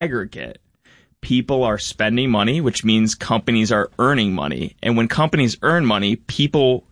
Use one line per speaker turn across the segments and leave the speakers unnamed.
aggregate, people are spending money, which means companies are earning money. And when companies earn money, people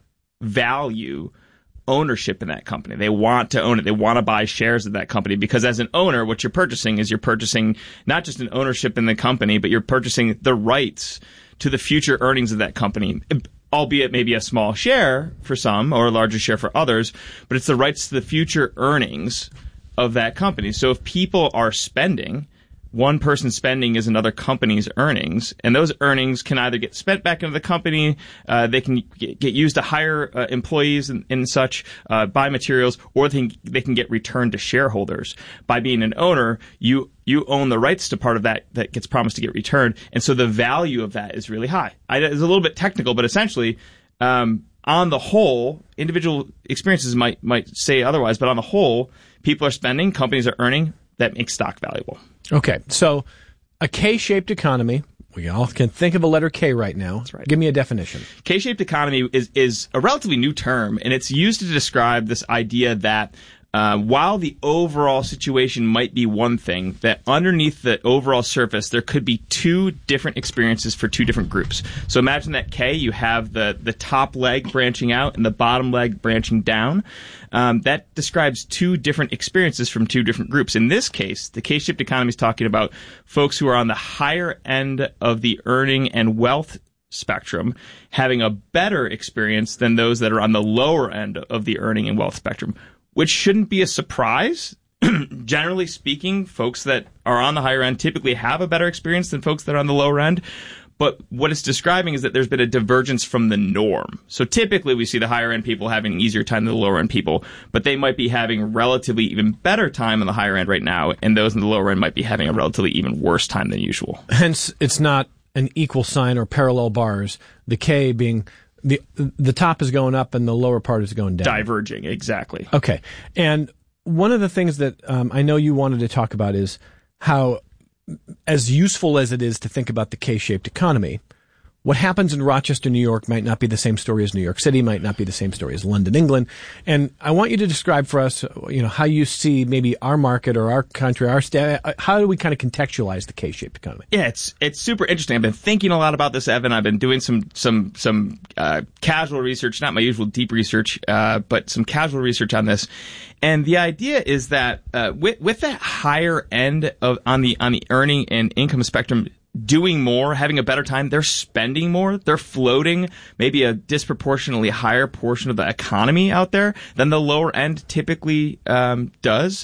value ownership in that company. They want to own it. They want to buy shares of that company because as an owner, what you're purchasing is you're purchasing not just an ownership in the company, but you're purchasing the rights to the future earnings of that company, albeit maybe a small share for some or a larger share for others, but it's the rights to the future earnings of that company. So if people are spending, one person's spending is another company's earnings, and those earnings can either get spent back into the company, they can get used to hire employees and such, buy materials, or they can get returned to shareholders. By being an owner, you own the rights to part of that gets promised to get returned, and so the value of that is really high. It's a little bit technical, but essentially, on the whole, individual experiences might say otherwise, but on the whole, people are spending, companies are earning. That makes stock valuable.
Okay, so a K-shaped economy, we all can think of a letter K right now.
That's right.
Give me a definition.
K-shaped economy is a relatively new term, and it's used to describe this idea that while the overall situation might be one thing, that underneath the overall surface, there could be two different experiences for two different groups. So imagine that K, you have the top leg branching out and the bottom leg branching down. That describes two different experiences from two different groups. In this case, the K-shaped economy is talking about folks who are on the higher end of the earning and wealth spectrum having a better experience than those that are on the lower end of the earning and wealth spectrum, which shouldn't be a surprise. Generally speaking, folks that are on the higher end typically have a better experience than folks that are on the lower end. But what it's describing is that there's been a divergence from the norm. So typically we see the higher end people having an easier time than the lower end people, but they might be having relatively even better time on the higher end right now, and those in the lower end might be having a relatively even worse time than usual.
Hence, it's not an equal sign or parallel bars, the K being the top is going up and the lower part is going down.
Diverging, exactly.
Okay. And one of the things that I know you wanted to talk about is how, as useful as it is to think about the K-shaped economy, what happens in Rochester, New York might not be the same story as New York City, might not be the same story as London, England. And I want you to describe for us, how you see maybe our market or our country, our state. How do we kind of contextualize the K-shaped economy?
Yeah, it's super interesting. I've been thinking a lot about this, Evan. I've been doing some casual research, not my usual deep research, but some casual research on this. And the idea is that with that higher end on the earning and income spectrum, doing more, having a better time, they're spending more, they're floating maybe a disproportionately higher portion of the economy out there than the lower end typically does.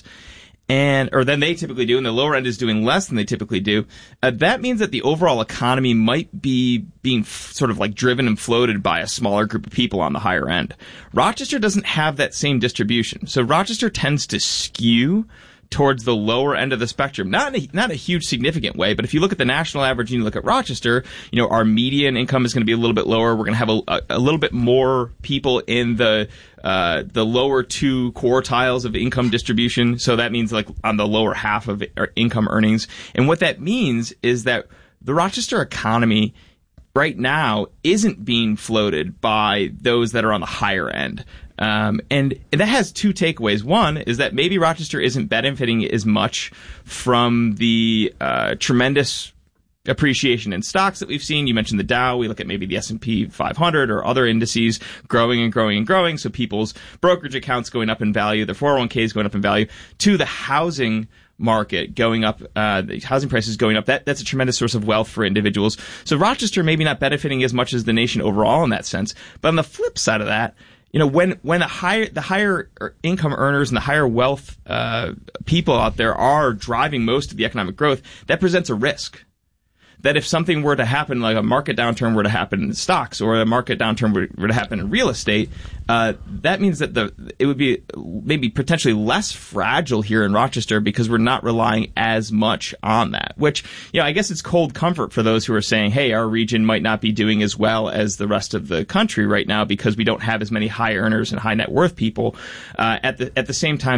Or than they typically do, and the lower end is doing less than they typically do. That means that the overall economy might be being sort of like driven and floated by a smaller group of people on the higher end. Rochester doesn't have that same distribution. So Rochester tends to skew towards the lower end of the spectrum. Not in a huge significant way, but if you look at the national average and you look at Rochester, our median income is going to be a little bit lower. We're going to have a little bit more people in the lower two quartiles of income distribution. So that means like on the lower half of income earnings. And what that means is that the Rochester economy right now isn't being floated by those that are on the higher end. And that has two takeaways. One is that maybe Rochester isn't benefiting as much from the tremendous appreciation in stocks that we've seen. You mentioned the Dow. We look at maybe the S&P 500 or other indices growing and growing and growing. So people's brokerage accounts going up in value, their 401ks going up in value, to the housing market going up, the housing prices going up. That's a tremendous source of wealth for individuals. So Rochester maybe not benefiting as much as the nation overall in that sense. But on the flip side of that, when the higher income earners and the higher wealth people out there are driving most of the economic growth, that presents a risk. That if something were to happen, like a market downturn were to happen in stocks or a market downturn were to happen in real estate, that means that it would be maybe potentially less fragile here in Rochester because we're not relying as much on that. Which, I guess it's cold comfort for those who are saying, hey, our region might not be doing as well as the rest of the country right now because we don't have as many high earners and high net worth people. At the same time,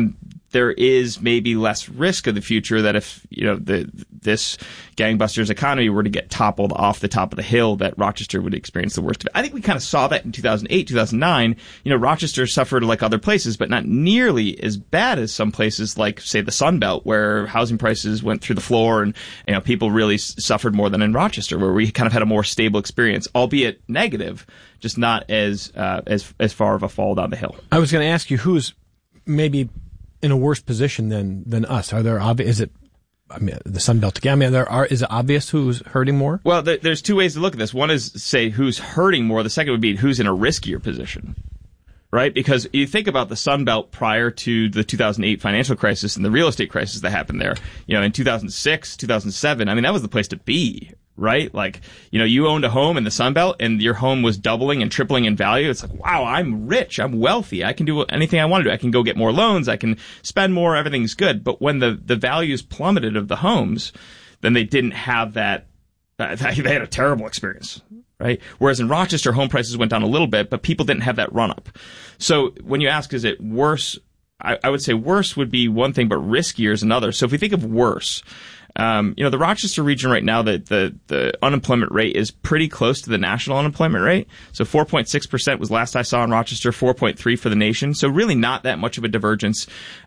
there is maybe less risk of the future that if, this gangbusters economy were to get toppled off the top of the hill, that Rochester would experience the worst of it. I think we kind of saw that in 2008, 2009. Rochester suffered like other places, but not nearly as bad as some places like, say, the Sun Belt, where housing prices went through the floor and, people really suffered more than in Rochester, where we kind of had a more stable experience, albeit negative, just not as far of a fall down the hill.
I was going to ask you, who's maybe in a worse position than us? Are there obvious? Is it? I mean, the Sun Belt again. I mean, is it obvious who's hurting more?
Well, there's two ways to look at this. One is say who's hurting more. The second would be who's in a riskier position, right? Because you think about the Sun Belt prior to the 2008 financial crisis and the real estate crisis that happened there. In 2006, 2007. I mean, that was the place to be. Right? Like, you owned a home in the Sun Belt and your home was doubling and tripling in value. It's like, wow, I'm rich. I'm wealthy. I can do anything I want to do. I can go get more loans. I can spend more. Everything's good. But when the values plummeted of the homes, then they didn't have that. They had a terrible experience. Right? Whereas in Rochester, home prices went down a little bit, but people didn't have that run up. So when you ask, is it worse? I would say worse would be one thing, but riskier is another. So if we think of worse, the Rochester region right now, the unemployment rate is pretty close to the national unemployment rate. So 4.6% was last I saw in Rochester, 4.3% for the nation. So really not that much of a divergence.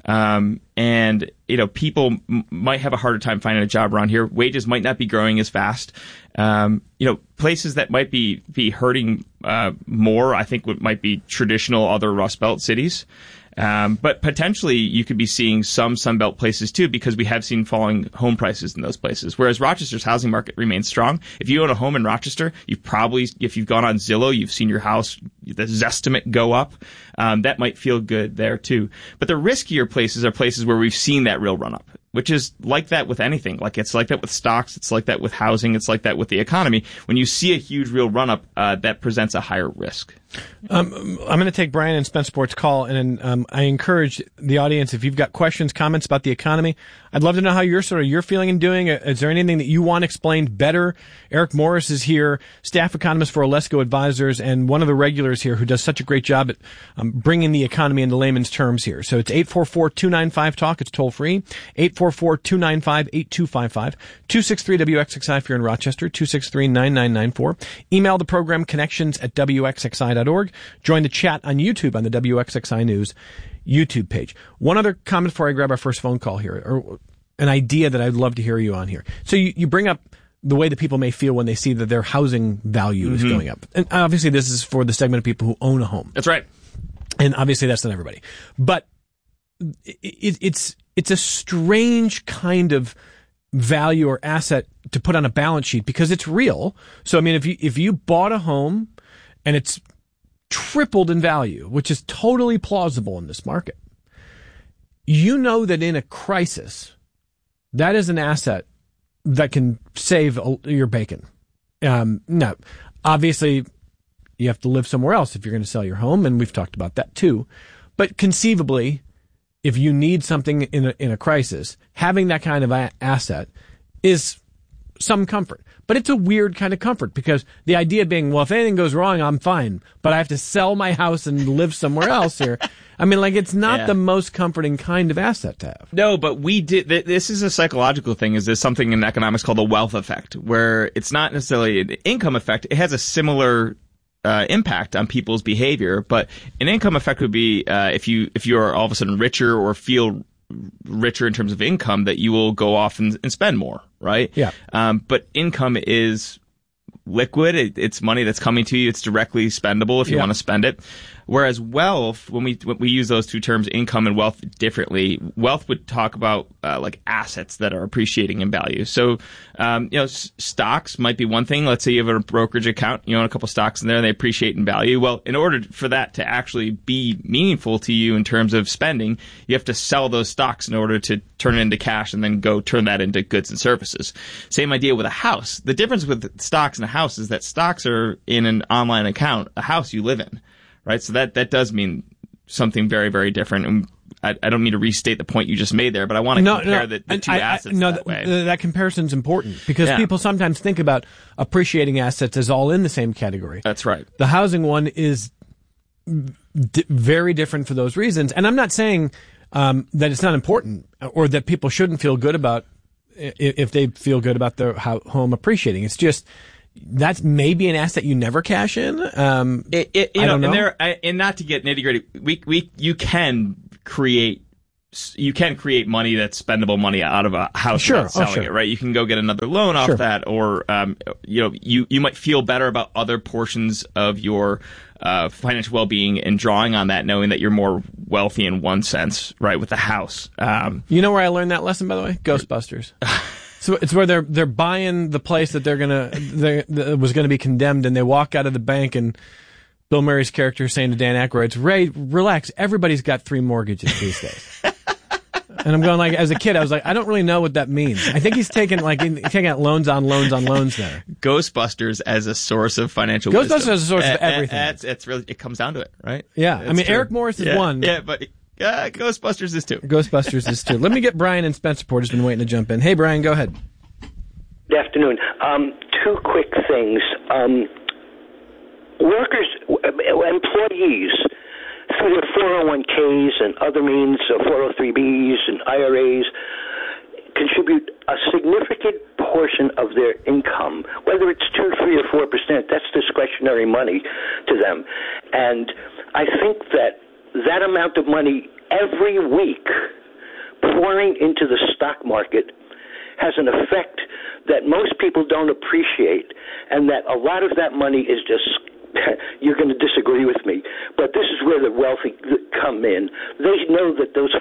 And people might have a harder time finding a job around here. Wages might not be growing as fast. Places that might be hurting more, I think, might be traditional other Rust Belt cities. But potentially you could be seeing some Sunbelt places too, because we have seen falling home prices in those places. Whereas Rochester's housing market remains strong. If you own a home in Rochester, if you've gone on Zillow, you've seen your house, the Zestimate go up. That might feel good there too. But the riskier places are places where we've seen that real run up, which is like that with anything. Like it's like that with stocks. It's like that with housing. It's like that with the economy. When you see a huge real run up, that presents a higher risk.
I'm going to take Brian and Spencerport's call, and I encourage the audience, if you've got questions, comments about the economy, I'd love to know how you're feeling and doing. Is there anything that you want explained better? Eric Morris is here, staff economist for Olesco Advisors, and one of the regulars here who does such a great job at bringing the economy into layman's terms here. So it's 844-295-TALK. It's toll free. 844-295-8255. 263-WXXI if you're in Rochester. 263-9994. Email the program connections@WXXI.org. Join the chat on YouTube on the WXXI News YouTube page. One other comment before I grab our first phone call here, or an idea that I'd love to hear you on here. So you bring up the way that people may feel when they see that their housing value is going up. And obviously this is for the segment of people who own a home.
That's right.
And obviously that's not everybody. But it's a strange kind of value or asset to put on a balance sheet because it's real. So I mean, if you bought a home and it's tripled in value, which is totally plausible in this market, you know that in a crisis, that is an asset that can save your bacon. Now, obviously, you have to live somewhere else if you're going to sell your home, and we've talked about that too. But conceivably, if you need something in a crisis, having that kind of asset is some comfort. But it's a weird kind of comfort because the idea being, well, if anything goes wrong, I'm fine, but I have to sell my house and live somewhere else here. I mean, like, it's not the most comforting kind of asset to have.
No, but we did. This is a psychological thing. Is there's something in economics called the wealth effect, where it's not necessarily an income effect. It has a similar impact on people's behavior, but an income effect would be if you are all of a sudden richer or feel richer in terms of income, that you will go off and spend more, right?
Yeah.
But income is liquid. It's money that's coming to you. It's directly spendable if you want to spend it. Whereas wealth, when we use those two terms, income and wealth, differently, wealth would talk about like assets that are appreciating in value. So, stocks might be one thing. Let's say you have a brokerage account, you own a couple stocks in there, and they appreciate in value. Well, in order for that to actually be meaningful to you in terms of spending, you have to sell those stocks in order to turn it into cash and then go turn that into goods and services. Same idea with a house. The difference with stocks and a house is that stocks are in an online account. A house you live in. Right, so that does mean something very, very different. And I don't need to restate the point you just made there, but I want to compare the two assets that way.
That comparison's important because people sometimes think about appreciating assets as all in the same category.
That's right.
The housing one is very different for those reasons. And I'm not saying that it's not important, or that people shouldn't feel good about if they feel good about their home appreciating. It's just that's maybe an asset you never cash in. I don't know.
And not to get nitty gritty, you can create money that's spendable money out of a house without selling it, right? You can go get another loan off that, or you might feel better about other portions of your financial well-being and drawing on that, knowing that you're more wealthy in one sense, right, with the house.
You know where I learned that lesson, by the way? Ghostbusters. So it's where they're buying the place that that was gonna be condemned, and they walk out of the bank, and Bill Murray's character is saying to Dan Aykroyd, "Ray, relax. Everybody's got 3 mortgages these days." And I'm going, like, as a kid, I was like, I don't really know what that means. I think he's taking out loans on loans on loans there.
Ghostbusters as a source of financial wisdom.
Ghostbusters as a source of everything.
It's really, it comes down to it, right?
Yeah. I mean, true. Eric Morris is one.
Yeah, but Ghostbusters is 2.
Ghostbusters is 2. Let me get Brian in Spencerport, who's been waiting to jump in. Hey, Brian, go ahead.
Good afternoon. 2 quick things. Workers, employees, through their 401ks and other means, 403bs and IRAs, contribute a significant portion of their income, whether it's 2, 3, or 4%. That's discretionary money to them. And I think that amount of money every week pouring into the stock market has an effect that most people don't appreciate, and that a lot of that money is just, you're going to disagree with me, but this is where the wealthy come in. They know that those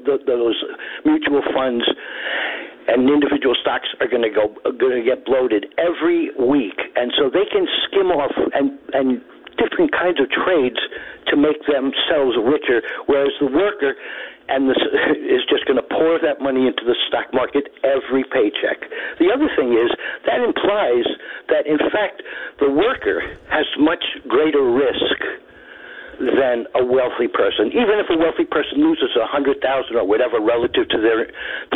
mutual funds and individual stocks are going to get bloated every week, and so they can skim off and different kinds of trades to make themselves richer, whereas the worker is just going to pour that money into the stock market every paycheck. The other thing is that implies that, in fact, the worker has much greater risk than a wealthy person. Even if a wealthy person loses $100,000 or whatever relative to their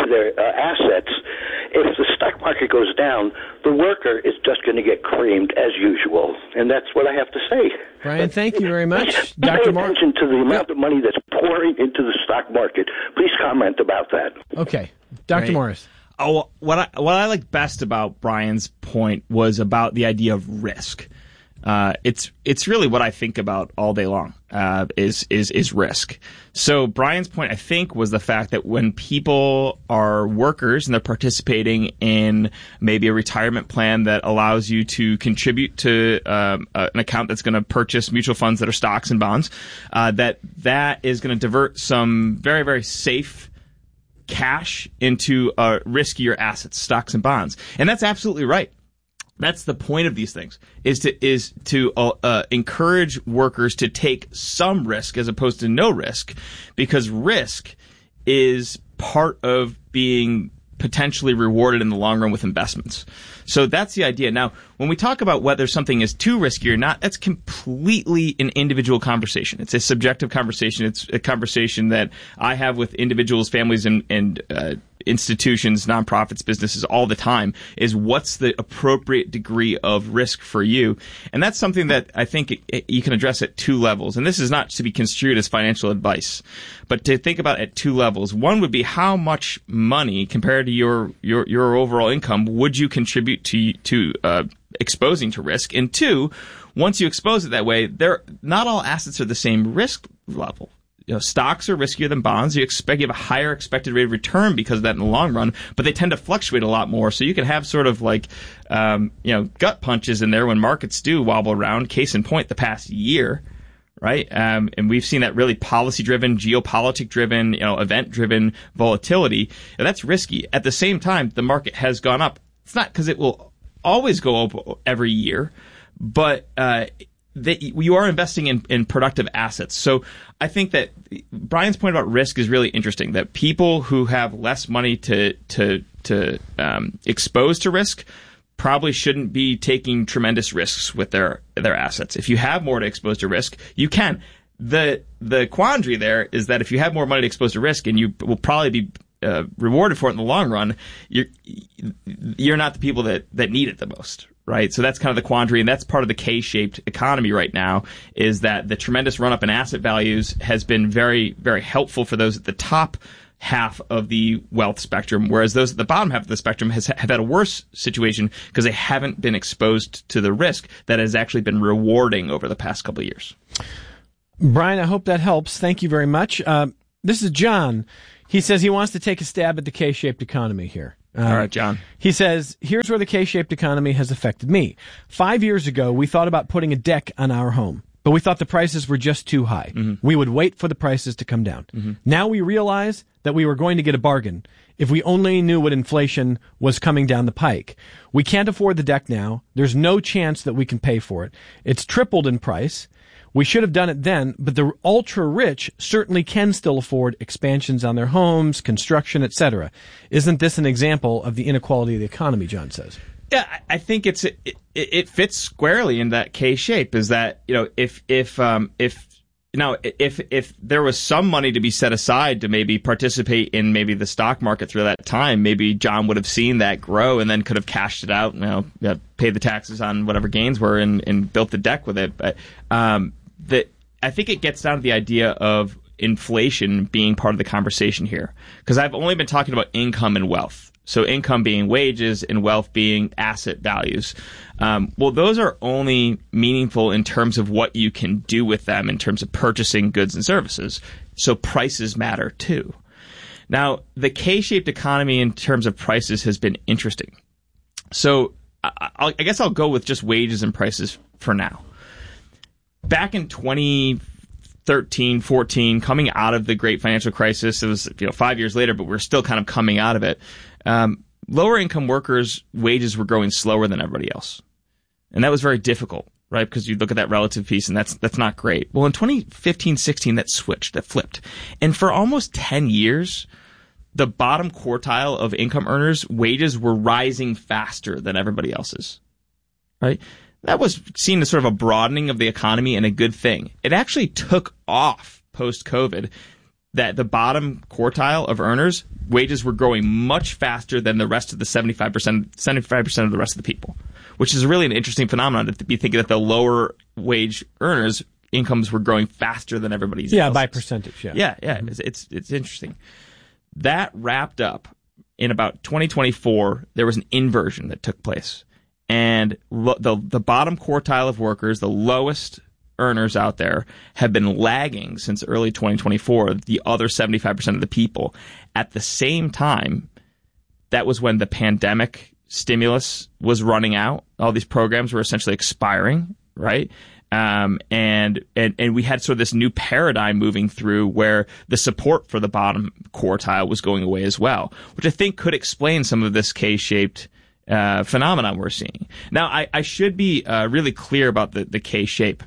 assets, if the stock market goes down, the worker is just going to get creamed as usual. And that's what I have to say.
Brian, thank you very much.
Pay attention to the amount of money that's pouring into the stock market. Please comment about that.
Okay. Dr. Morris.
Oh, what I like best about Brian's point was about the idea of risk. It's really what I think about all day long, is risk. So Brian's point, I think, was the fact that when people are workers and they're participating in maybe a retirement plan that allows you to contribute to an account that's going to purchase mutual funds that are stocks and bonds, that is going to divert some very, very safe cash into riskier assets, stocks and bonds. And that's absolutely right. That's the point of these things, is to encourage workers to take some risk as opposed to no risk, because risk is part of being potentially rewarded in the long run with investments. So that's the idea. Now, when we talk about whether something is too risky or not, that's completely an individual conversation. It's a subjective conversation. It's a conversation that I have with individuals, families, and institutions, nonprofits, businesses all the time, is what's the appropriate degree of risk for you. And that's something that I think you can address at 2 levels. And this is not to be construed as financial advice, but to think about at 2 levels. One would be, how much money compared to your overall income would you contribute to exposing to risk? And 2, once you expose it that way, not all assets are the same risk level. Stocks are riskier than bonds. You have a higher expected rate of return because of that in the long run, but they tend to fluctuate a lot more. So you can have sort of like, gut punches in there when markets do wobble around. Case in point, the past year, right? And we've seen that really policy-driven, geopolitic-driven, event-driven volatility. And that's risky. At the same time, the market has gone up. It's not because it will always go up every year, but you are investing in productive assets. So I think that Brian's point about risk is really interesting, that people who have less money to expose to risk probably shouldn't be taking tremendous risks with their assets. If you have more to expose to risk, you can. The quandary there is that if you have more money to expose to risk, and you will probably be rewarded for it in the long run, you're not the people that need it the most, right? So that's kind of the quandary, and that's part of the K-shaped economy right now, is that the tremendous run-up in asset values has been very, very helpful for those at the top half of the wealth spectrum, whereas those at the bottom half of the spectrum have had a worse situation because they haven't been exposed to the risk that has actually been rewarding over the past couple of years.
Brian, I hope that helps. Thank you very much. This is John. He says he wants to take a stab at the K-shaped economy here.
All right, John.
He says, here's where the K-shaped economy has affected me. 5 years ago, we thought about putting a deck on our home, but we thought the prices were just too high. Mm-hmm. We would wait for the prices to come down. Mm-hmm. Now we realize that we were going to get a bargain if we only knew what inflation was coming down the pike. We can't afford the deck now. There's no chance that we can pay for it. It's tripled in price. We should have done it then, but the ultra-rich certainly can still afford expansions on their homes, construction, etc. Isn't this an example of the inequality of the economy, John says?
Yeah, I think it fits squarely in that K shape. Is that, you know, if there was some money to be set aside to maybe participate in maybe the stock market through that time, maybe John would have seen that grow and then could have cashed it out, paid the taxes on whatever gains were and built the deck with it. But I think it gets down to the idea of inflation being part of the conversation here, because I've only been talking about income and wealth. So income being wages and wealth being asset values. Well, those are only meaningful in terms of what you can do with them in terms of purchasing goods and services. So prices matter too. Now, the K-shaped economy in terms of prices has been interesting. So I guess I'll go with just wages and prices for now. Back in 2013, 14, coming out of the great financial crisis, it was 5 years later, but we're still kind of coming out of it. Lower income workers' wages were growing slower than everybody else. And that was very difficult, right? Because you look at that relative piece and that's not great. Well, in 2015, 16, that flipped. And for almost 10 years, the bottom quartile of income earners' wages were rising faster than everybody else's, right? That was seen as sort of a broadening of the economy and a good thing. It actually took off post-COVID that the bottom quartile of earners' wages were growing much faster than the rest of the 75% of the rest of the people, which is really an interesting phenomenon to be thinking that the lower wage earners' incomes were growing faster than everybody's.
Yeah, else's. By percentage, yeah.
Yeah. Mm-hmm. It's interesting. That wrapped up in about 2024. There was an inversion that took place. And the bottom quartile of workers, the lowest earners out there, have been lagging since early 2024, the other 75% of the people. At the same time, that was when the pandemic stimulus was running out. All these programs were essentially expiring, right? And we had sort of this new paradigm moving through where the support for the bottom quartile was going away as well, which I think could explain some of this K-shaped phenomenon we're seeing. Now, I should be really clear about the K shape.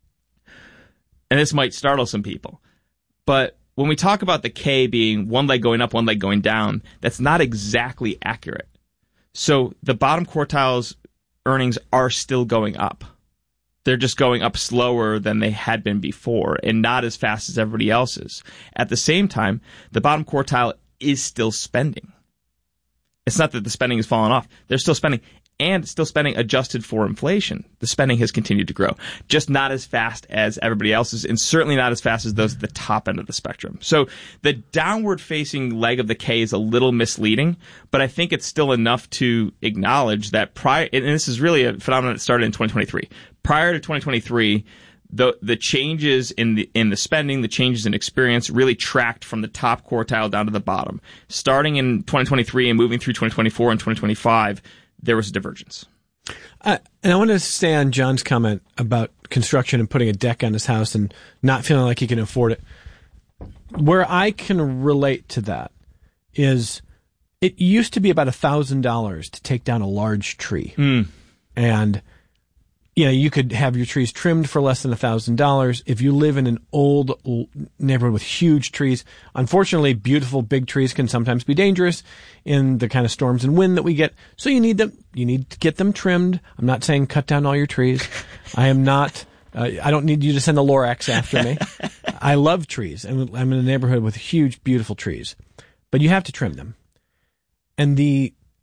And this might startle some people. But when we talk about the K being one leg going up, one leg going down, that's not exactly accurate. So the bottom quartile's earnings are still going up. They're just going up slower than they had been before and not as fast as everybody else's. At the same time, the bottom quartile is still spending. It's not that the spending has fallen off. They're still spending, and still spending adjusted for inflation. The spending has continued to grow, just not as fast as everybody else's, and certainly not as fast as those at the top end of the spectrum. So the downward-facing leg of the K is a little misleading, but I think it's still enough to acknowledge that and this is really a phenomenon that started in 2023. Prior to 2023, the changes in the spending, the changes in experience really tracked from the top quartile down to the bottom. Starting in 2023 and moving through 2024 and 2025, there was a divergence.
And I want to stay on John's comment about construction and putting a deck on his house and not feeling like he can afford it. Where I can relate to that is it used to be about $1,000 to take down a large tree. And you could have your trees trimmed for less than $1,000. If you live in an old neighborhood with huge trees, unfortunately, beautiful big trees can sometimes be dangerous in the kind of storms and wind that we get. So you need them. You need to get them trimmed. I'm not saying cut down all your trees. I am not. I don't need you to send the Lorax after me. I love trees, and I'm in a neighborhood with huge, beautiful trees. But you have to trim them. And the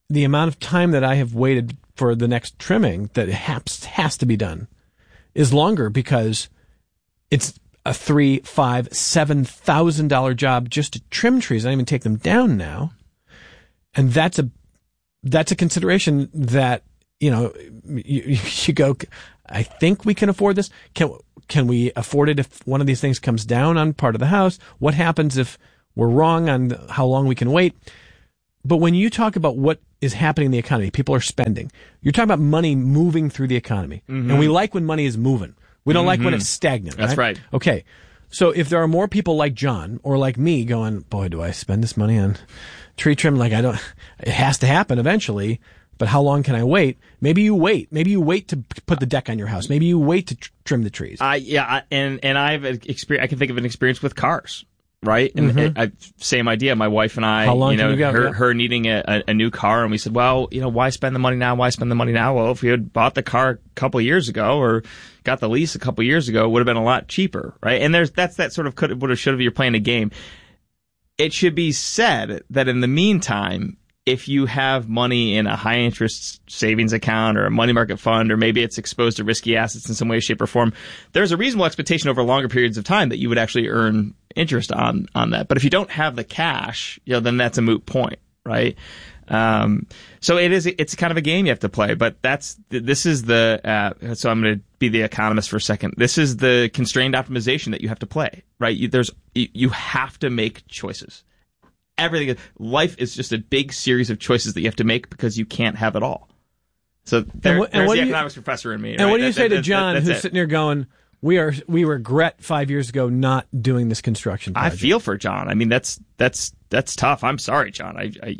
the amount of time that I have waited for the next trimming that has to be done is longer because it's a $3,000, $5,000, $7,000 job just to trim trees. I don't even take them down now. And that's a consideration that, you go, I think we can afford this. Can we afford it if one of these things comes down on part of the house? What happens if we're wrong on how long we can wait? But when you talk about what is happening in the economy, people are spending. You're talking about money moving through the economy. Mm-hmm. And we like when money is moving. We don't like when it's stagnant.
That's right.
Okay. So if there are more people like John or like me going, boy, do I spend this money on tree trim? It has to happen eventually, but how long can I wait? Maybe you wait. Maybe you wait to put the deck on your house. Maybe you wait to trim the trees.
And I've experienced, I can think of an experience with cars. Right? And same idea. My wife and I,
how long can you go?
Her needing a new car. And we said, well, why spend the money now? Why spend the money now? Well, if we had bought the car a couple of years ago or got the lease a couple of years ago, it would have been a lot cheaper. Right? And that's that sort of could have, would have, should have, you're playing a game. It should be said that in the meantime, if you have money in a high interest savings account or a money market fund, or maybe it's exposed to risky assets in some way, shape, or form, there's a reasonable expectation over longer periods of time that you would actually earn interest on that. But if you don't have the cash, then that's a moot point, right? So it's kind of a game you have to play, but this is so I'm going to be the economist for a second. This is the constrained optimization that you have to play, right? You have to make choices. Life is just a big series of choices that you have to make because you can't have it all. So there's the economics professor in me.
And right? What do you say to John, who's sitting here going, we regret 5 years ago not doing this construction project?
I feel for John. I mean, that's tough. I'm sorry, John.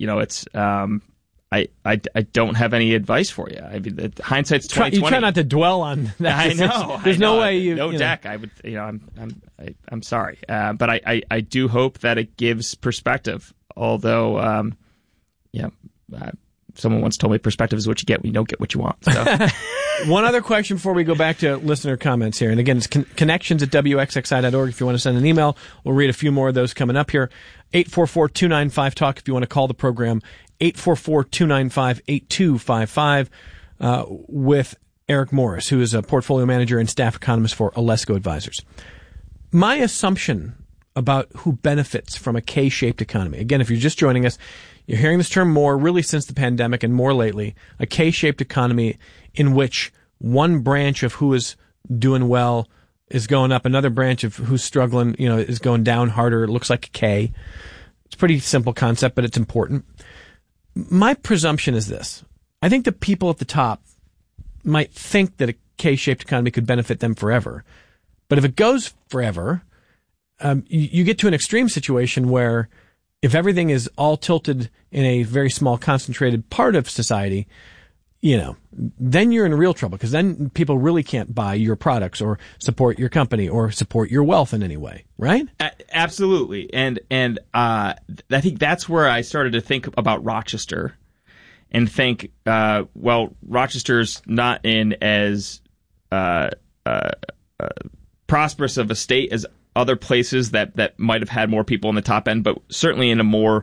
I don't have any advice for you. I mean, hindsight's 2020.
You try not to dwell on that.
I know.
There's no way
deck. I would. I'm sorry, but I do hope that it gives perspective. Although, someone once told me perspective is what you get when you don't get what you want. So.
One other question before we go back to listener comments here. And again, it's connections@wxxi.org if you want to send an email. We'll read a few more of those coming up here. 844-295-TALK if you want to call the program. 844-295-8255 with Eric Morris, who is a portfolio manager and staff economist for Alesco Advisors. My assumption about who benefits from a K-shaped economy, again, if you're just joining us, you're hearing this term more really since the pandemic and more lately, a K-shaped economy in which one branch of who is doing well is going up, another branch of who's struggling, is going down harder. It looks like a K. It's a pretty simple concept, but it's important. My presumption is this. I think the people at the top might think that a K-shaped economy could benefit them forever. But if it goes forever, you get to an extreme situation where if everything is all tilted in a very small concentrated part of society, then you're in real trouble because then people really can't buy your products or support your company or support your wealth in any way, right?
Absolutely. And I think that's where I started to think about Rochester and think, Rochester's not in as prosperous of a state as other places that might have had more people on the top end, but certainly in a more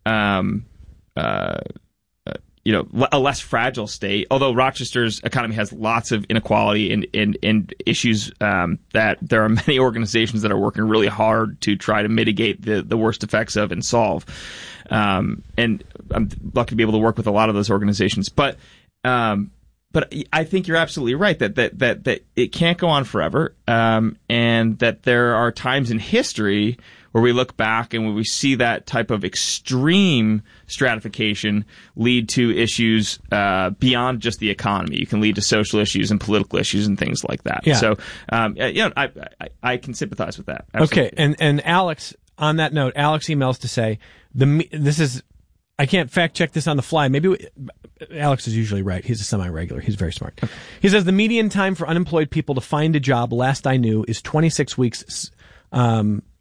a less fragile state. Although Rochester's economy has lots of inequality and issues that there are many organizations that are working really hard to try to mitigate the worst effects of and solve. And I'm lucky to be able to work with a lot of those organizations. But I think you're absolutely right that it can't go on forever, and that there are times in history where we look back and when we see that type of extreme stratification lead to issues beyond just the economy. You can lead to social issues and political issues and things like that.
Yeah.
So, I can sympathize with that. Absolutely.
Okay, and Alex, on that note, Alex emails to say I can't fact check this on the fly. Alex is usually right. He's a semi-regular. He's very smart. He says the median time for unemployed people to find a job, last I knew, is 26 weeks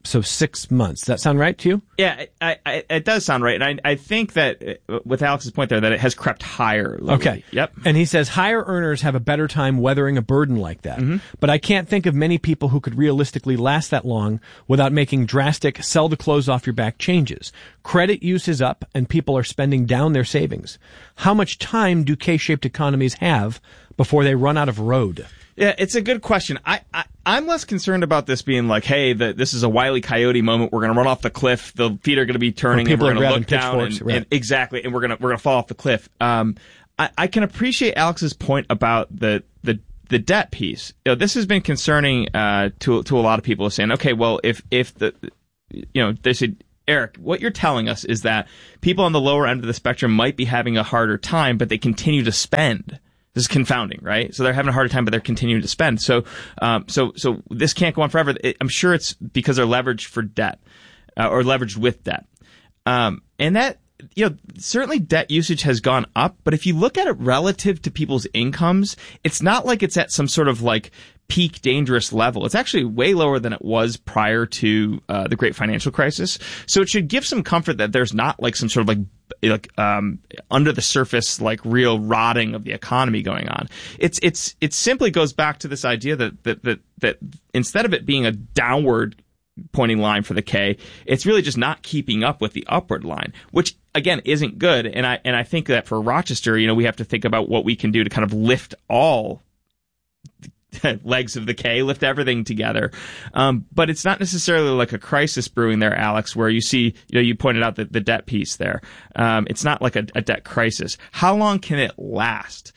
So 6 months. Does that sound right to you?
Yeah, it does sound right. And I think that with Alex's point there, that it has crept higher lately.
Okay.
Yep.
And he says higher earners have a better time weathering a burden like that. Mm-hmm. But I can't think of many people who could realistically last that long without making drastic sell the clothes off your back changes. Credit use is up and people are spending down their savings. How much time do K-shaped economies have before they run out of road?
Yeah, it's a good question. I'm less concerned about this being like, hey, this is a Wile E. Coyote moment. We're going to run off the cliff. The feet are going to be turning, and we're going to look down, and exactly, and we're going to fall off the cliff. I can appreciate Alex's point about the debt piece. This has been concerning to a lot of people, saying, okay, well, if they said, Eric, what you're telling us is that people on the lower end of the spectrum might be having a harder time, but they continue to spend. This is confounding, right? So they're having a harder time, but they're continuing to spend. So this can't go on forever. I'm sure it's because they're leveraged for debt, or leveraged with debt. And that, certainly debt usage has gone up, but if you look at it relative to people's incomes, it's not like it's at some sort of like peak dangerous level. It's actually way lower than it was prior to the great financial crisis. So it should give some comfort that there's not like some sort of like under the surface, like real rotting of the economy going on. It simply goes back to this idea that instead of it being a downward pointing line for the K, it's really just not keeping up with the upward line, which again isn't good. And I think that for Rochester, we have to think about what we can do to kind of lift all legs of the K, lift everything together. But it's not necessarily like a crisis brewing there, Alex, where you see, you pointed out the debt piece there. It's not like a debt crisis. How long can it last?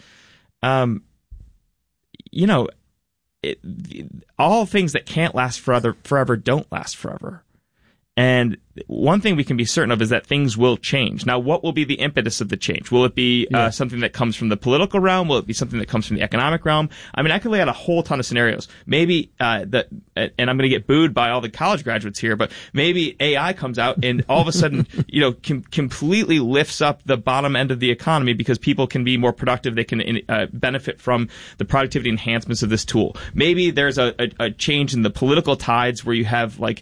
All things that can't last forever don't last forever. And one thing we can be certain of is that things will change. Now, what will be the impetus of the change? Will it be something that comes from the political realm? Will it be something that comes from the economic realm? I mean, I could lay out a whole ton of scenarios. Maybe and I'm going to get booed by all the college graduates here, but maybe AI comes out and all of a sudden, completely lifts up the bottom end of the economy because people can be more productive. They can benefit from the productivity enhancements of this tool. Maybe there's a change in the political tides where you have like,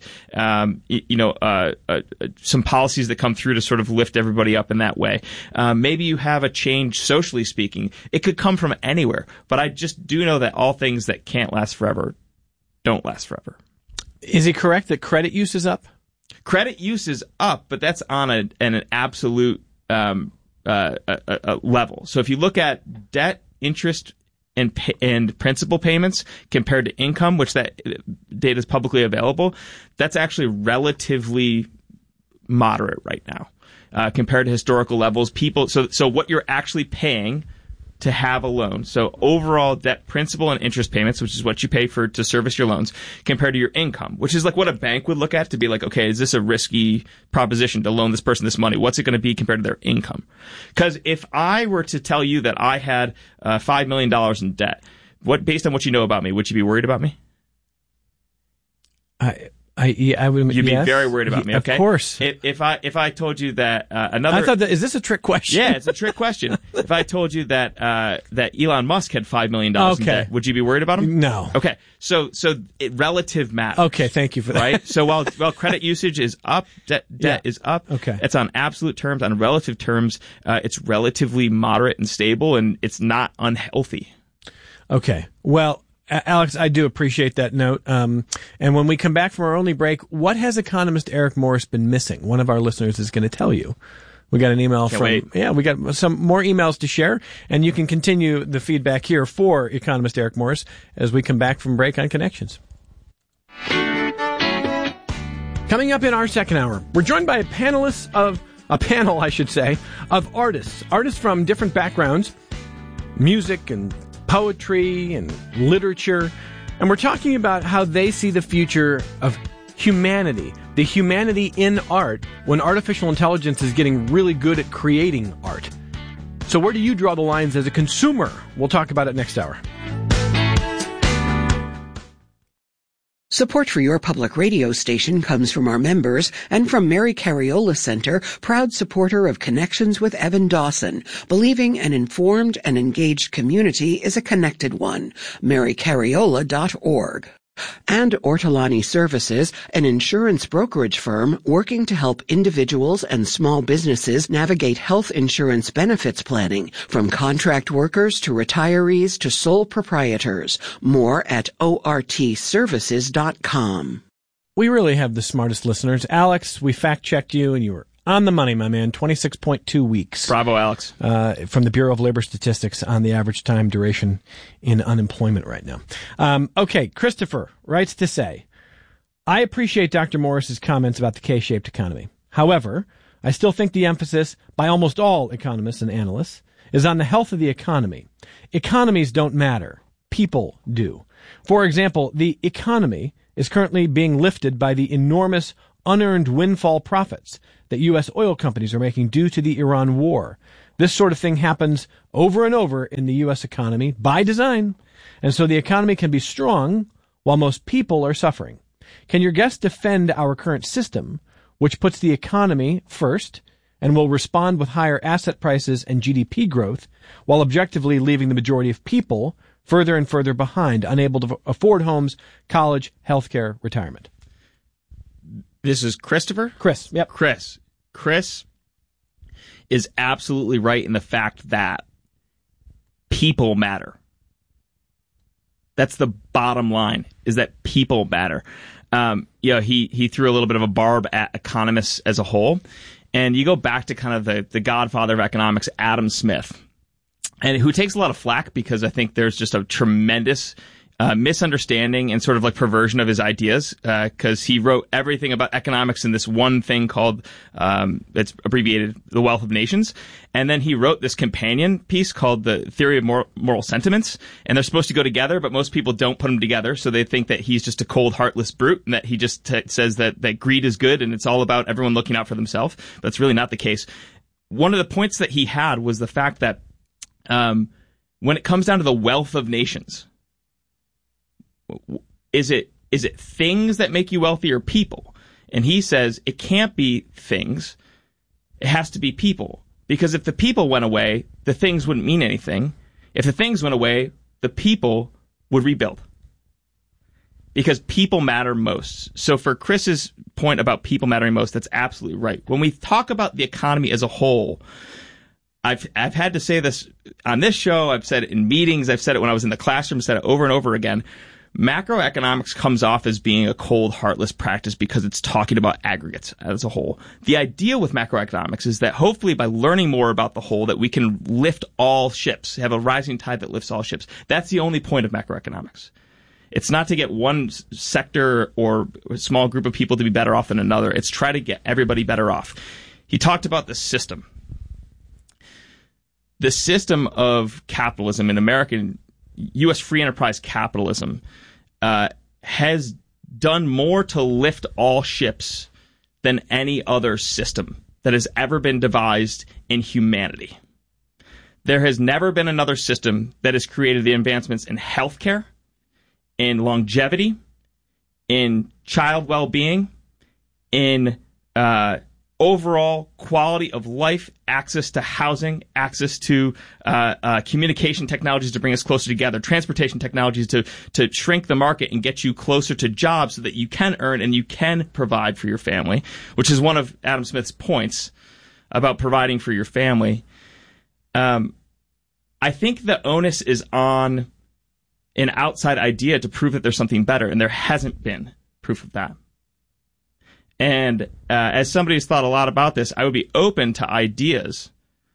some policies that come through to sort of lift everybody up in that way. Maybe you have a change socially speaking. It could come from anywhere, but I just do know that all things that can't last forever don't last forever.
Is he correct that credit use is up?
Credit use is up, but that's on an absolute level. So if you look at debt, interest, and principal payments compared to income, which that data is publicly available, that's actually relatively moderate right now compared to historical levels. So what you're actually paying to have a loan, so overall debt, principal, and interest payments, which is what you pay to service your loans, compared to your income, which is like what a bank would look at to be like, okay, is this a risky proposition to loan this person this money? What's it going to be compared to their income? Because if I were to tell you that I had $5 million in debt, based on what you know about me, would you be worried about me?
I would.
You'd be very worried about me. Okay,
of course.
If I told you that another,
I thought is this a trick question?
Yeah, it's a trick question. If I told you that Elon Musk had $5 million in debt, would you be worried about him?
No.
Okay, so relative matters.
Okay, thank you for that.
Right. So while credit usage is up, debt is up.
Okay,
it's on absolute terms. On relative terms, it's relatively moderate and stable, and it's not unhealthy.
Okay. Well, Alex, I do appreciate that note. And when we come back from our only break, what has economist Eric Morris been missing? One of our listeners is going to tell you. We got an email we got some more emails to share, and you can continue the feedback here for economist Eric Morris as we come back from break on Connections. Coming up in our second hour, we're joined by a panel, of artists from different backgrounds, music and poetry and literature, and we're talking about how they see the future of humanity, the humanity in art, when artificial intelligence is getting really good at creating art. So where do you draw the lines as a consumer? We'll talk about it next hour.
Support for your public radio station comes from our members and from Mary Cariola Center, proud supporter of Connections with Evan Dawson, believing an informed and engaged community is a connected one. MaryCariola.org. And Ortolani Services, an insurance brokerage firm working to help individuals and small businesses navigate health insurance benefits planning, from contract workers to retirees to sole proprietors. More at ortservices.com.
We really have the smartest listeners. Alex, we fact-checked you, and you were on the money, my man. 26.2 weeks.
Bravo, Alex.
From the Bureau of Labor Statistics on the average time duration in unemployment right now. Okay, Christopher writes to say, I appreciate Dr. Morris's comments about the K-shaped economy. However, I still think the emphasis by almost all economists and analysts is on the health of the economy. Economies don't matter. People do. For example, the economy is currently being lifted by the enormous unearned windfall profits that U.S. oil companies are making due to the Iran war. This sort of thing happens over and over in the U.S. economy by design, and so the economy can be strong while most people are suffering. Can your guest defend our current system, which puts the economy first and will respond with higher asset prices and GDP growth, while objectively leaving the majority of people further and further behind, unable to afford homes, college, healthcare, retirement?
This is Christopher?
Chris, yep.
Chris is absolutely right in the fact that people matter. That's the bottom line, is that people matter. He threw a little bit of a barb at economists as a whole. And you go back to kind of the godfather of economics, Adam Smith, and who takes a lot of flack because I think there's just a tremendous misunderstanding and sort of like perversion of his ideas, because he wrote everything about economics in this one thing called, it's abbreviated, The Wealth of Nations. And then he wrote this companion piece called The Theory of Moral Sentiments. And they're supposed to go together, but most people don't put them together. So they think that he's just a cold, heartless brute and that he just says that greed is good and it's all about everyone looking out for themselves. But it's really not the case. One of the points that he had was the fact that when it comes down to the wealth of nations, is it things that make you wealthy or people? And he says it can't be things. It has to be people. Because if the people went away, the things wouldn't mean anything. If the things went away, the people would rebuild. Because people matter most. So for Chris's point about people mattering most, that's absolutely right. When we talk about the economy as a whole, I've had to say this on this show, I've said it in meetings, I've said it when I was in the classroom, said it over and over again. Macroeconomics comes off as being a cold, heartless practice because it's talking about aggregates as a whole. The idea with macroeconomics is that hopefully by learning more about the whole, that we can lift all ships, have a rising tide that lifts all ships. That's the only point of macroeconomics. It's not to get one sector or a small group of people to be better off than another. It's try to get everybody better off. He talked about the system. The system of capitalism in American U.S. free enterprise capitalism has done more to lift all ships than any other system that has ever been devised in humanity. There has never been another system that has created the advancements in healthcare, in longevity, in child well-being, in overall quality of life, access to housing, access to communication technologies to bring us closer together, transportation technologies to shrink the market and get you closer to jobs so that you can earn and you can provide for your family, which is one of Adam Smith's points about providing for your family. I think the onus is on an outside idea to prove that there's something better, and there hasn't been proof of that. And as somebody who's thought a lot about this, I would be open to ideas,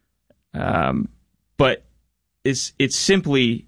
but it's simply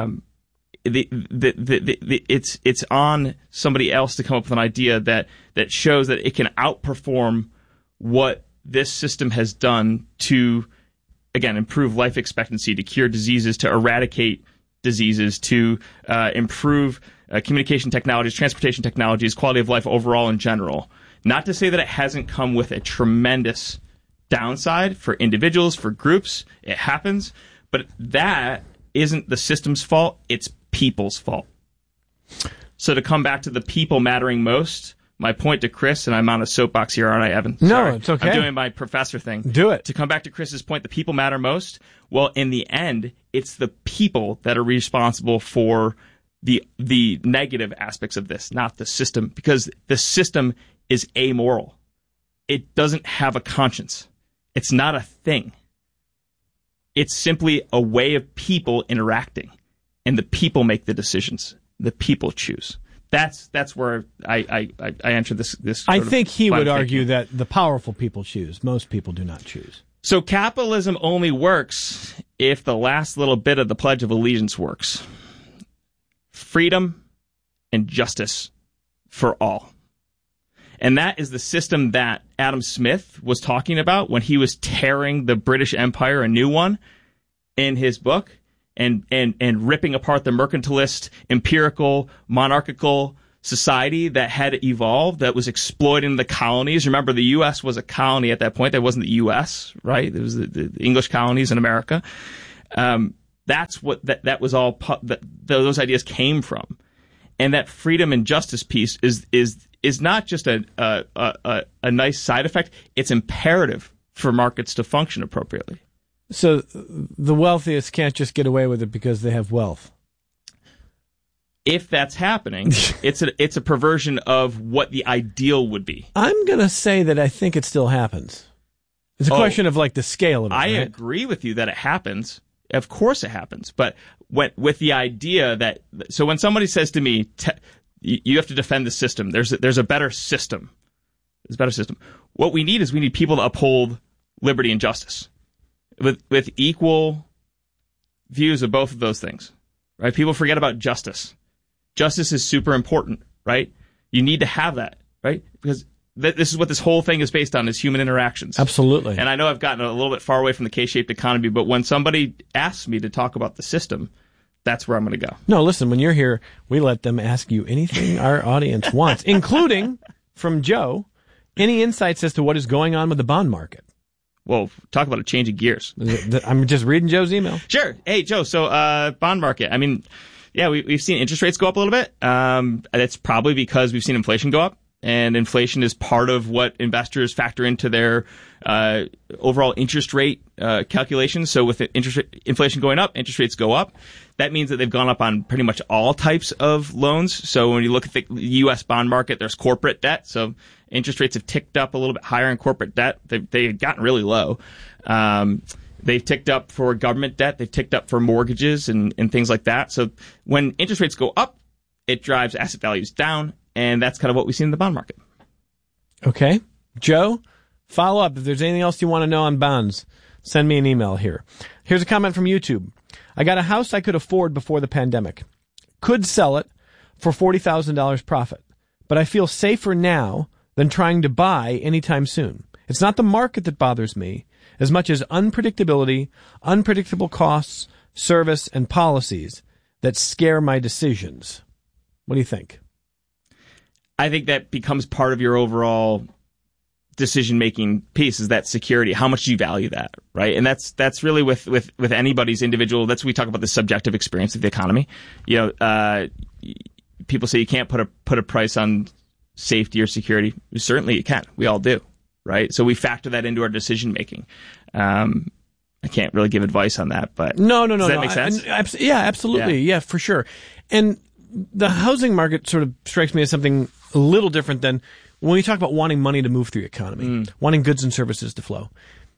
it's on somebody else to come up with an idea that shows that it can outperform what this system has done to, again, improve life expectancy, to cure diseases, to eradicate diseases, to improve communication technologies, transportation technologies, quality of life overall in general. Not to say that it hasn't come with a tremendous downside for individuals, for groups. It happens. But that isn't the system's fault. It's people's fault. So to come back to the people mattering most, my point to Chris, and I'm on a soapbox here, aren't I, Evan?
No,
Sorry.
it's okay.
I'm doing my professor thing.
Do it.
To come back to Chris's point, the people matter most. Well, in the end, it's the people that are responsible for the negative aspects of this, not the system, because the system is amoral. It doesn't have a conscience. It's not a thing. It's simply a way of people interacting, and the people make the decisions. The people choose. That's where I enter this.
I think he would argue that the powerful people choose. Most people do not choose.
So capitalism only works if the last little bit of the Pledge of Allegiance works. Freedom and justice for all. And that is the system that Adam Smith was talking about when he was tearing the British Empire a new one in his book and ripping apart the mercantilist, empirical, monarchical society that had evolved, that was exploiting the colonies. Remember, the U.S. was a colony at that point. That wasn't the U.S., right? It was the English colonies in America. That's what that was all. Those ideas came from, and that freedom and justice piece is not just a nice side effect. It's imperative for markets to function appropriately.
So the wealthiest can't just get away with it because they have wealth.
If that's happening, it's a perversion of what the ideal would be.
I'm going to say that I think it still happens. It's a question of like the scale of it.
I
right?
agree with you that it happens. Of course it happens. But with the idea that, so when somebody says to me, you have to defend the system, there's a better system. There's a better system. What we need is people to uphold liberty and justice with equal views of both of those things, right? People forget about justice. Justice is super important, right? You need to have that, right? Because this is what this whole thing is based on, is human interactions.
Absolutely.
And I know I've gotten a little bit far away from the K-shaped economy, but when somebody asks me to talk about the system, that's where I'm going to go.
No, listen, when you're here, we let them ask you anything our audience wants, including, from Joe, any insights as to what is going on with the bond market.
Well, talk about a change of gears.
I'm just reading Joe's email.
Sure. Hey, Joe, so bond market. I mean, yeah, we've seen interest rates go up a little bit. That's probably because we've seen inflation go up. And inflation is part of what investors factor into their overall interest rate calculations. So with inflation going up, interest rates go up. That means that they've gone up on pretty much all types of loans. So when you look at the U.S. bond market, there's corporate debt. So interest rates have ticked up a little bit higher in corporate debt. They've gotten really low. They've ticked up for government debt. They've ticked up for mortgages and things like that. So when interest rates go up, it drives asset values down. And that's kind of what we see in the bond market.
Okay. Joe, follow up. If there's anything else you want to know on bonds, send me an email here. Here's a comment from YouTube. I got a house I could afford before the pandemic. Could sell it for $40,000 profit. But I feel safer now than trying to buy anytime soon. It's not the market that bothers me as much as unpredictability, unpredictable costs, service, and policies that scare my decisions. What do you think?
I think that becomes part of your overall decision-making piece, is that security. How much do you value that, right? And that's really with anybody's individual. That's we talk about the subjective experience of the economy. You know, people say you can't put a price on safety or security. Certainly you can. We all do, right? So we factor that into our decision-making. I can't really give advice on that, but
no.
Does that make sense?
Yeah, absolutely. Yeah, for sure. And the housing market sort of strikes me as something a little different than when we talk about wanting money to move through the economy, wanting goods and services to flow.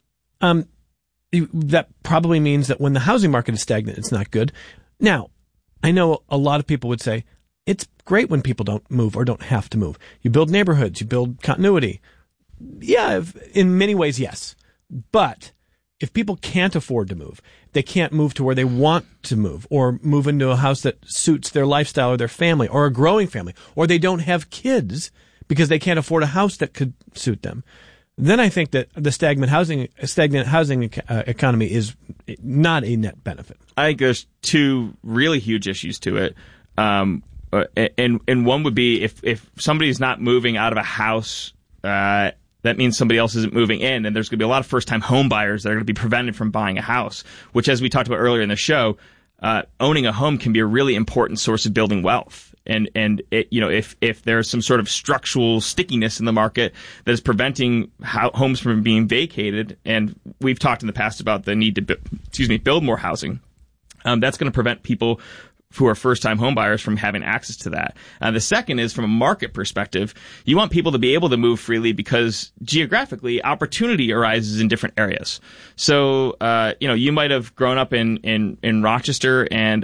That probably means that when the housing market is stagnant, it's not good. Now, I know a lot of people would say it's great when people don't move or don't have to move. You build neighborhoods, you build continuity. Yeah, in many ways, yes. But if people can't afford to move, they can't move to where they want to move, or move into a house that suits their lifestyle or their family or a growing family, or they don't have kids because they can't afford a house that could suit them, then I think that the stagnant housing economy is not a net benefit. I
think there's two really huge issues to it. And one would be if somebody's not moving out of a house, that means somebody else isn't moving in, and there's going to be a lot of first-time home buyers that are going to be prevented from buying a house, which, as we talked about earlier in the show, owning a home can be a really important source of building wealth. And it, you know, if there's some sort of structural stickiness in the market that is preventing homes from being vacated, and we've talked in the past about the need to build more housing, that's going to prevent people who are first-time home buyers from having access to that. The second is from a market perspective, you want people to be able to move freely because geographically opportunity arises in different areas. So, you might have grown up in Rochester and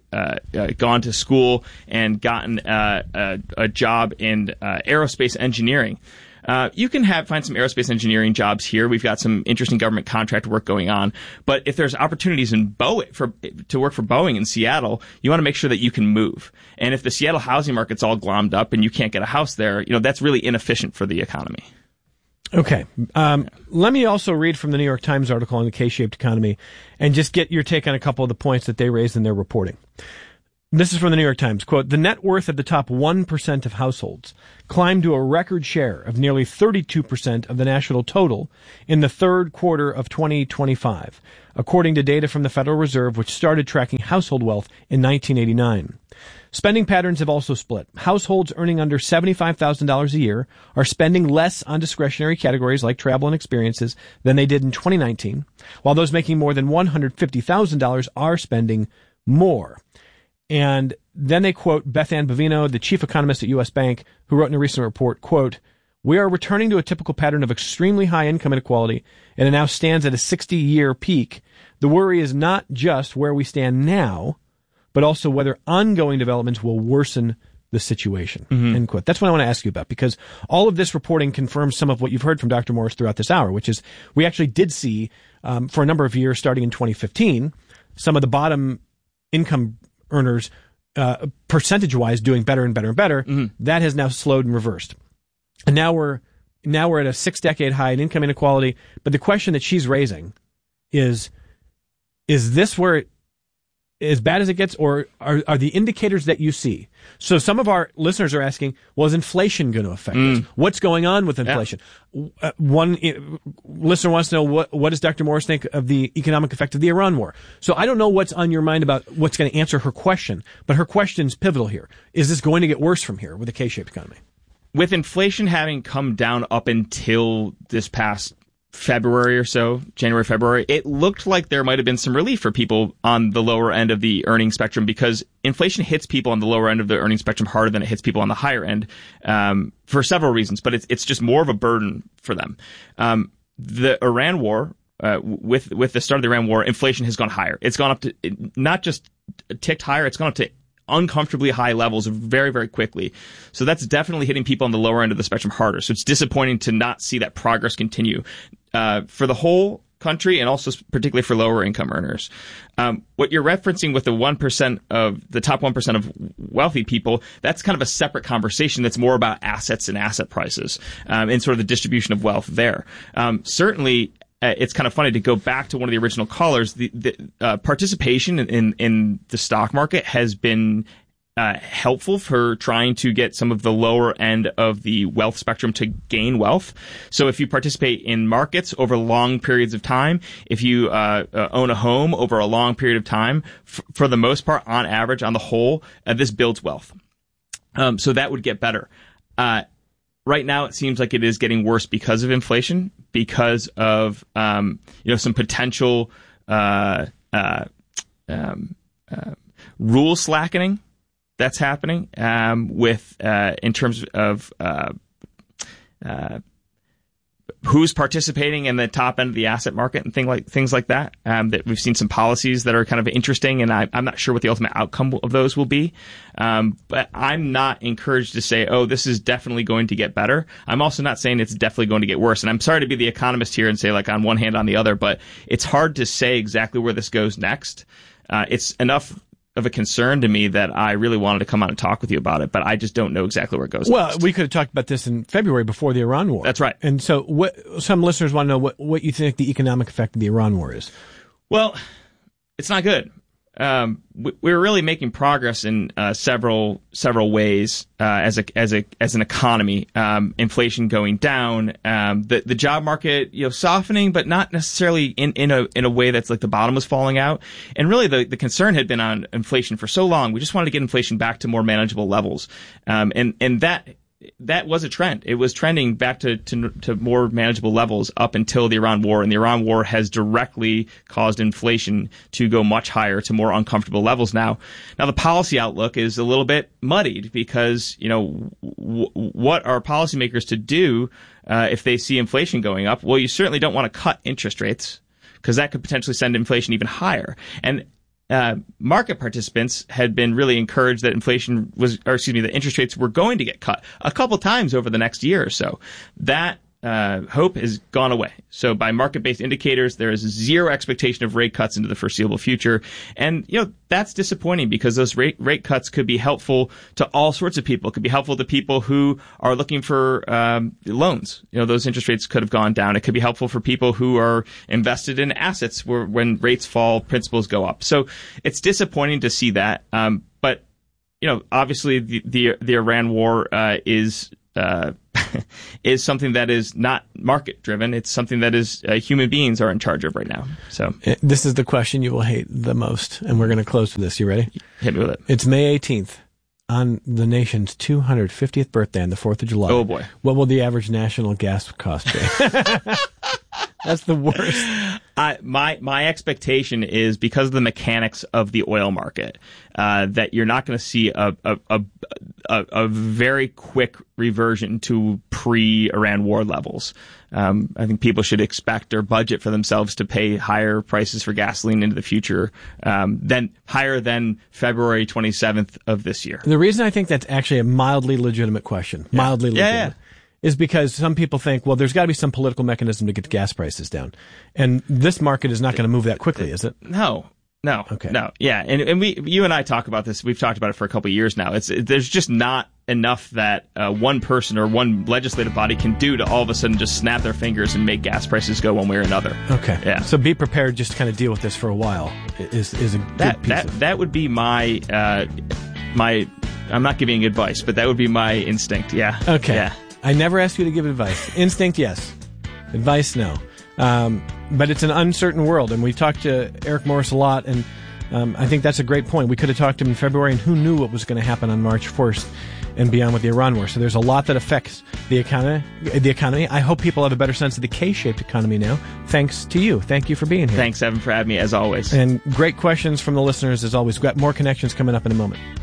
gone to school and gotten a job in aerospace engineering. You can find some aerospace engineering jobs here. We've got some interesting government contract work going on. But if there's opportunities in to work for Boeing in Seattle, you want to make sure that you can move. And if the Seattle housing market's all glommed up and you can't get a house there, that's really inefficient for the economy.
Okay. Let me also read from the New York Times article on the K-shaped economy and just get your take on a couple of the points that they raised in their reporting. This is from the New York Times. Quote, the net worth of the top 1% of households climbed to a record share of nearly 32% of the national total in the third quarter of 2025, according to data from the Federal Reserve, which started tracking household wealth in 1989. Spending patterns have also split. Households earning under $75,000 a year are spending less on discretionary categories like travel and experiences than they did in 2019, while those making more than $150,000 are spending more. And then they quote Beth Ann Bovino, the chief economist at U.S. Bank, who wrote in a recent report, quote, we are returning to a typical pattern of extremely high income inequality, and it now stands at a 60-year peak. The worry is not just where we stand now, but also whether ongoing developments will worsen the situation. Mm-hmm. End quote. That's what I want to ask you about, because all of this reporting confirms some of what you've heard from Dr. Morris throughout this hour, which is we actually did see, for a number of years, starting in 2015, some of the bottom income earners, percentage-wise, doing better and better and better. Mm-hmm. That has now slowed and reversed. And now we're at a 6-decade high in income inequality. But the question that she's raising is this where as bad as it gets, or are the indicators that you see? So some of our listeners are asking, well, is inflation going to affect us? What's going on with inflation? Yeah. One listener wants to know, what does Dr. Morris think of the economic effect of the Iran war? So I don't know what's on your mind about what's going to answer her question, but her question's pivotal here. Is this going to get worse from here with a K-shaped economy?
With inflation having come down up until this past February or so, January, February, it looked like there might have been some relief for people on the lower end of the earning spectrum, because inflation hits people on the lower end of the earning spectrum harder than it hits people on the higher end, for several reasons, but it's just more of a burden for them. The Iran war, with the start of the Iran war, inflation has gone higher. It's gone up to, not just ticked higher, it's gone up to uncomfortably high levels very, very quickly. So that's definitely hitting people on the lower end of the spectrum harder. So it's disappointing to not see that progress continue for the whole country, and also particularly for lower income earners. What you're referencing with the 1% of the top 1% of wealthy people, that's kind of a separate conversation that's more about assets and asset prices, and sort of the distribution of wealth there. Certainly, it's kind of funny to go back to one of the original callers. The participation in the stock market has been helpful for trying to get some of the lower end of the wealth spectrum to gain wealth. So if you participate in markets over long periods of time, if you own a home over a long period of time, for the most part, on average, on the whole, this builds wealth. So that would get better. Right now, it seems like it is getting worse because of inflation, because of some potential rule slackening that's happening in terms of who's participating in the top end of the asset market and things like that. That we've seen some policies that are kind of interesting, and I'm not sure what the ultimate outcome of those will be. But I'm not encouraged to say, oh, this is definitely going to get better. I'm also not saying it's definitely going to get worse. And I'm sorry to be the economist here and say, like, on one hand, on the other, but it's hard to say exactly where this goes next. It's enough of a concern to me that I really wanted to come on and talk with you about it, but I just don't know exactly where it goes next.
We could have talked about this in February before the Iran war.
That's right.
And so some listeners want to know what you think the economic effect of the Iran war is.
Well, it's not good. We're really making progress in several ways as an economy. Inflation going down, the job market softening, but not necessarily in a way that's like the bottom was falling out. And really the concern had been on inflation for so long. We just wanted to get inflation back to more manageable levels, and that that was a trend. It was trending back to more manageable levels up until the Iran war, and the Iran war has directly caused inflation to go much higher to more uncomfortable levels now. Now, the policy outlook is a little bit muddied because, what are policymakers to do if they see inflation going up? Well, you certainly don't want to cut interest rates because that could potentially send inflation even higher. And market participants had been really encouraged that that interest rates were going to get cut a couple times over the next year or so. That hope has gone away. So by market-based indicators, there is zero expectation of rate cuts into the foreseeable future. And, that's disappointing because those rate cuts could be helpful to all sorts of people. It could be helpful to people who are looking for loans. Those interest rates could have gone down. It could be helpful for people who are invested in assets where when rates fall, principals go up. So it's disappointing to see that. But, obviously the Iran war is something that is not market driven. It's something that is human beings are in charge of right now. So
this is the question you will hate the most, and we're going to close with this. You ready?
Hit me with it.
It's May 18th on the nation's 250th birthday on the 4th of July.
Oh boy.
What will the average national gas cost be? That's the worst.
My expectation is because of the mechanics of the oil market, that you're not going to see a very quick reversion to pre-Iran war levels. I think people should expect or budget for themselves to pay higher prices for gasoline into the future, higher than February 27th of this year.
The reason I think that's actually a mildly legitimate question, is because some people think, well, there's got to be some political mechanism to get gas prices down. And this market is not going to move that quickly, is it?
No.
Okay.
No. Yeah. And you and I talk about this. We've talked about it for a couple of years now. There's just not enough that one person or one legislative body can do to all of a sudden just snap their fingers and make gas prices go one way or another.
Okay.
Yeah.
So be prepared just to kind of deal with this for a while is a good piece
that would be my I'm not giving advice, but that would be my instinct. Yeah.
Okay.
Yeah.
I never asked you to give advice. Instinct, yes. Advice, no. But it's an uncertain world, and we've talked to Eric Morris a lot, and I think that's a great point. We could have talked to him in February, and who knew what was going to happen on March 1st and beyond with the Iran war. So there's a lot that affects the economy. I hope people have a better sense of the K-shaped economy now, thanks to you. Thank you for being here.
Thanks, Evan, for having me, as always.
And great questions from the listeners, as always. We've got more connections coming up in a moment.